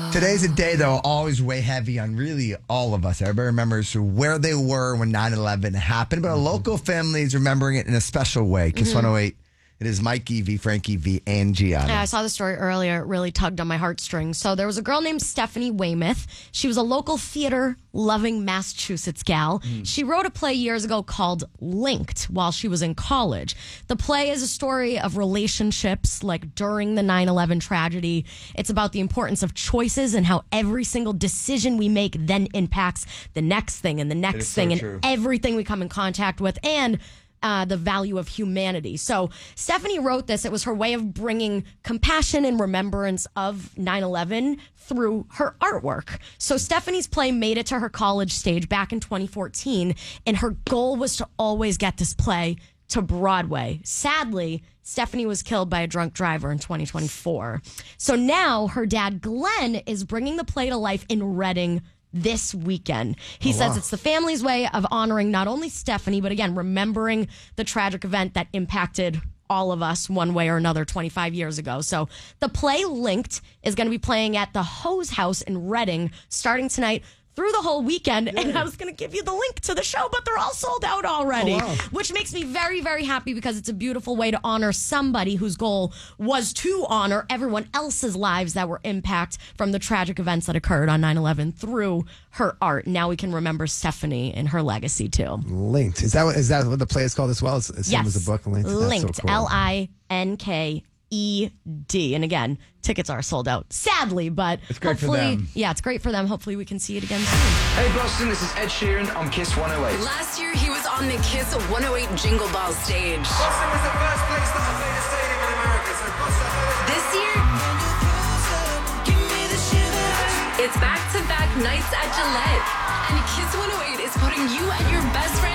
Today's a day that will always weigh heavy on really all of us. Everybody remembers where they were when 9/11 happened, but a local family is remembering it in a special way. Kiss 108. It is Mikey V, Frankie V, and Gianna. Yeah, I saw the story earlier. It really tugged on my heartstrings. So there was a girl named Stephanie Weymouth. She was a local theater-loving Massachusetts gal. She wrote a play years ago called Linked while she was in college. The play is a story of relationships like during the 9/11 tragedy. It's about the importance of choices and how every single decision we make then impacts the next thing and the next thing and everything we come in contact with, and the value of humanity. So Stephanie wrote this. It was her way of bringing compassion and remembrance of 9/11 through her artwork. So Stephanie's play made it to her college stage back in 2014, and her goal was to always get this play to Broadway. Sadly, Stephanie was killed by a drunk driver in 2024. So now her dad, Glenn, is bringing the play to life in Reading this weekend. He says it's the family's way of honoring not only Stephanie, but again, remembering the tragic event that impacted all of us one way or another 25 years ago. So the play Linked is going to be playing at the Hose House in Reading starting tonight through the whole weekend. And I was going to give you the link to the show, but they're all sold out already, which makes me very, very happy because it's a beautiful way to honor somebody whose goal was to honor everyone else's lives that were impacted from the tragic events that occurred on 9/11 through her art. Now we can remember Stephanie and her legacy too. Linked. Is that what the play is called as well? It's the same as the book. Linked. Linked. So cool. LINKED. And again, tickets are sold out, sadly, but it's great for them. Yeah, it's great for them. Hopefully we can see it again soon. Hey Boston, this is Ed Sheeran on Kiss 108. Last year he was on the Kiss 108 Jingle Ball stage. Boston was the first place that I played a stadium in America, so This year, it's back-to-back nights at Gillette. And Kiss 108 is putting you and your best friend